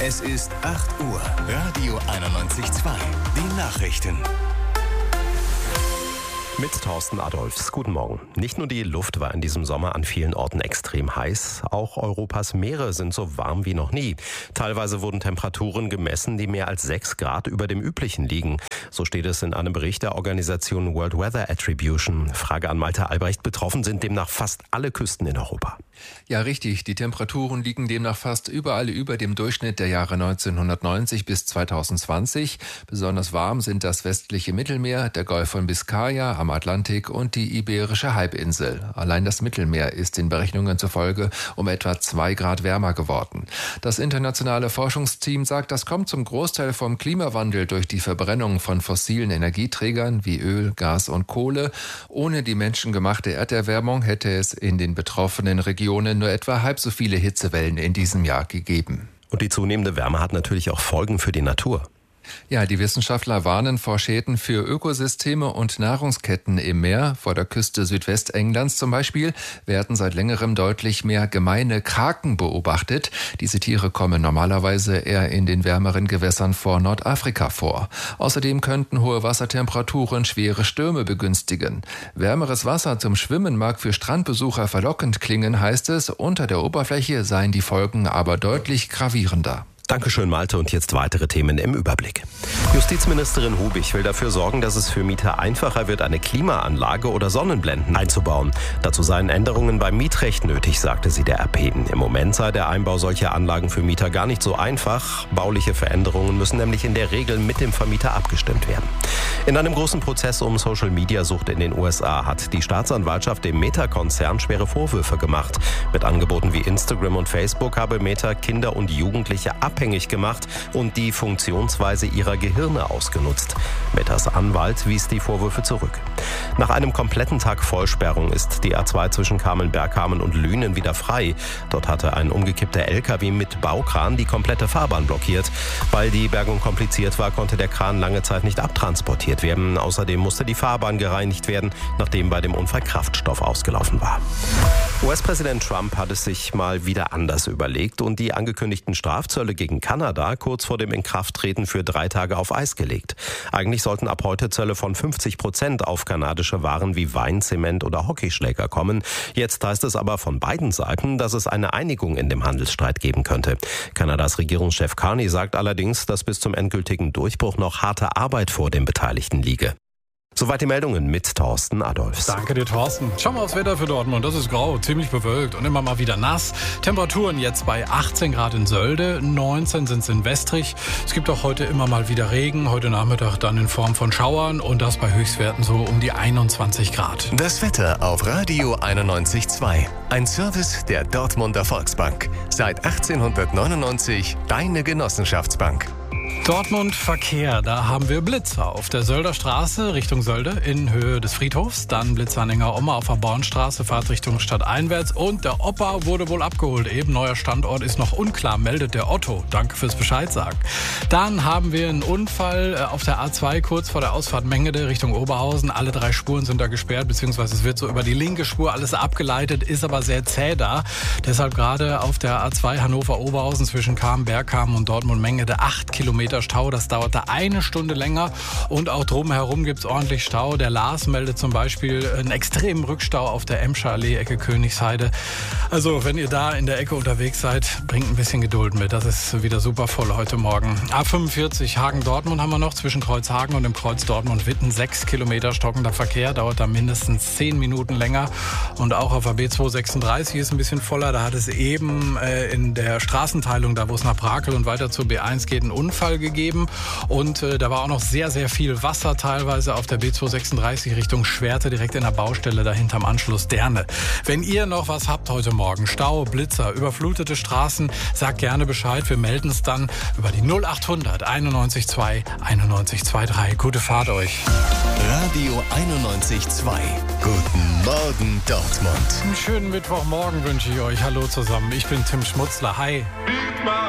Es ist 8 Uhr. Radio 91.2. Die Nachrichten. Mit Thorsten Adolfs. Guten Morgen. Nicht nur die Luft war in diesem Sommer an vielen Orten extrem heiß, auch Europas Meere sind so warm wie noch nie. Teilweise wurden Temperaturen gemessen, die mehr als 6 Grad über dem üblichen liegen. So steht es in einem Bericht der Organisation World Weather Attribution. Frage an Malte Albrecht. Betroffen sind demnach fast alle Küsten in Europa. Ja, richtig. Die Temperaturen liegen demnach fast überall über dem Durchschnitt der Jahre 1990 bis 2020. Besonders warm sind das westliche Mittelmeer, der Golf von Biskaya am Atlantik und die Iberische Halbinsel. Allein das Mittelmeer ist den Berechnungen zufolge um etwa 2 Grad wärmer geworden. Das internationale Forschungsteam sagt, das kommt zum Großteil vom Klimawandel durch die Verbrennung von fossilen Energieträgern wie Öl, Gas und Kohle. Ohne die menschengemachte Erderwärmung hätte es in den betroffenen Regionen nur etwa halb so viele Hitzewellen in diesem Jahr gegeben. Und die zunehmende Wärme hat natürlich auch Folgen für die Natur. Ja, die Wissenschaftler warnen vor Schäden für Ökosysteme und Nahrungsketten im Meer. Vor der Küste Südwestenglands zum Beispiel werden seit längerem deutlich mehr gemeine Kraken beobachtet. Diese Tiere kommen normalerweise eher in den wärmeren Gewässern vor Nordafrika vor. Außerdem könnten hohe Wassertemperaturen schwere Stürme begünstigen. Wärmeres Wasser zum Schwimmen mag für Strandbesucher verlockend klingen, heißt es. Unter der Oberfläche seien die Folgen aber deutlich gravierender. Dankeschön, Malte. Und jetzt weitere Themen im Überblick. Justizministerin Hubig will dafür sorgen, dass es für Mieter einfacher wird, eine Klimaanlage oder Sonnenblenden einzubauen. Dazu seien Änderungen beim Mietrecht nötig, sagte sie der RP. Im Moment sei der Einbau solcher Anlagen für Mieter gar nicht so einfach. Bauliche Veränderungen müssen nämlich in der Regel mit dem Vermieter abgestimmt werden. In einem großen Prozess um Social-Media-Sucht in den USA hat die Staatsanwaltschaft dem Meta-Konzern schwere Vorwürfe gemacht. Mit Angeboten wie Instagram und Facebook habe Meta Kinder und Jugendliche abhängig gemacht und die Funktionsweise ihrer Gehirne ausgenutzt. Metas Anwalt wies die Vorwürfe zurück. Nach einem kompletten Tag Vollsperrung ist die A2 zwischen Kamen-Bergkamen und Lünen wieder frei. Dort hatte ein umgekippter LKW mit Baukran die komplette Fahrbahn blockiert. Weil die Bergung kompliziert war, konnte der Kran lange Zeit nicht abtransportiert werden. Außerdem musste die Fahrbahn gereinigt werden, nachdem bei dem Unfall Kraftstoff ausgelaufen war. US-Präsident Trump hat es sich mal wieder anders überlegt und die angekündigten Strafzölle gegen Kanada kurz vor dem Inkrafttreten für 3 Tage auf Eis gelegt. Eigentlich sollten ab heute Zölle von 50% auf kanadische Waren wie Wein, Zement oder Hockeyschläger kommen. Jetzt heißt es aber von beiden Seiten, dass es eine Einigung in dem Handelsstreit geben könnte. Kanadas Regierungschef Carney sagt allerdings, dass bis zum endgültigen Durchbruch noch harte Arbeit vor den Beteiligten liege. Soweit die Meldungen mit Thorsten Adolfs. Danke dir, Thorsten. Schauen wir aufs Wetter für Dortmund. Das ist grau, ziemlich bewölkt und immer mal wieder nass. Temperaturen jetzt bei 18 Grad in Sölde, 19 sind es in Westrich. Es gibt auch heute immer mal wieder Regen, heute Nachmittag dann in Form von Schauern und das bei Höchstwerten so um die 21 Grad. Das Wetter auf Radio 91.2. Ein Service der Dortmunder Volksbank. Seit 1899 deine Genossenschaftsbank. Dortmund Verkehr, da haben wir Blitzer auf der Sölder Straße Richtung Sölde in Höhe des Friedhofs, dann Blitzeranhänger Oma auf der Bornstraße, Fahrtrichtung stadteinwärts und der Opa wurde wohl abgeholt. Eben neuer Standort ist noch unklar, meldet der Otto. Danke fürs Bescheid sagen. Dann haben wir einen Unfall auf der A2 kurz vor der Ausfahrt Mengede Richtung Oberhausen. Alle 3 Spuren sind da gesperrt, beziehungsweise es wird so über die linke Spur alles abgeleitet, ist aber sehr zäh da. Deshalb gerade auf der A2 Hannover-Oberhausen zwischen Bergkamen und Dortmund-Mengede 8 Kilometer Stau. Das dauerte 1 Stunde länger und auch drumherum gibt es ordentlich Stau. Der Lars meldet zum Beispiel einen extremen Rückstau auf der Emscher Allee, Ecke Königsheide. Also wenn ihr da in der Ecke unterwegs seid, bringt ein bisschen Geduld mit. Das ist wieder super voll heute Morgen. A45 Hagen-Dortmund haben wir noch zwischen Kreuzhagen und dem Kreuz Dortmund-Witten. 6 Kilometer stockender Verkehr, dauert da mindestens 10 Minuten länger. Und auch auf der B236 ist ein bisschen voller. Da hat es eben in der Straßenteilung, da wo es nach Brakel und weiter zur B1 geht, einen Unfall gegeben und da war auch noch sehr, sehr viel Wasser teilweise auf der B236 Richtung Schwerte, direkt in der Baustelle dahinterm Anschluss Derne. Wenn ihr noch was habt heute Morgen, Stau, Blitzer, überflutete Straßen, sagt gerne Bescheid. Wir melden es dann über die 0800 91 2 91 23. Gute Fahrt euch. Radio 91.2. Guten Morgen, Dortmund. Einen schönen Mittwochmorgen wünsche ich euch. Hallo zusammen. Ich bin Tim Schmutzler. Hi.